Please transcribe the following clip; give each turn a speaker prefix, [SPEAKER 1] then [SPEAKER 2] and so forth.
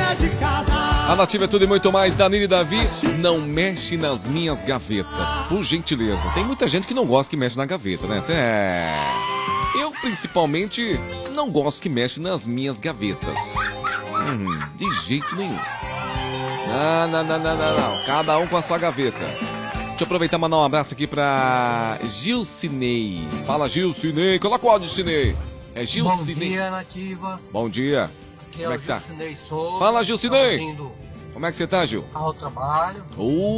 [SPEAKER 1] A Nativa é tudo e muito mais. Danilo e Davi, não mexe nas minhas gavetas, por gentileza. Tem muita gente que não gosta que mexe na gaveta, né? Eu, principalmente, não gosto que mexe nas minhas gavetas. De jeito nenhum. Não. Cada um com a sua gaveta. Deixa eu aproveitar e mandar um abraço aqui pra Gilcinei. Fala, Gilcinei. Coloca o áudio, Gilcinei. É Gilcinei.
[SPEAKER 2] Bom dia, Nativa.
[SPEAKER 1] Bom dia.
[SPEAKER 2] Aqui
[SPEAKER 1] Como é que tá?
[SPEAKER 2] Gilcinei Souza.
[SPEAKER 1] Fala, Gilcinei. Como é que você tá, Gil?
[SPEAKER 2] Ao trabalho.